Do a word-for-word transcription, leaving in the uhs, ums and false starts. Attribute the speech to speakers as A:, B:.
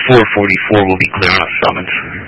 A: four forty-four will be clear on a summons.